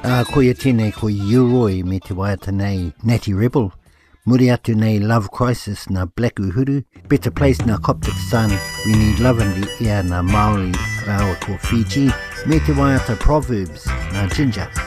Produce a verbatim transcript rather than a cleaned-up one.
A koia tēnei ko Uroi me te waiata nei Natty Rebel. Muri atu nei Love Crisis na Black Uhuru. Better Place na Coptic Sun. We Need Love in the Air na Maori Rawa ko Fiji. Me te waiata Proverbs na Ginger.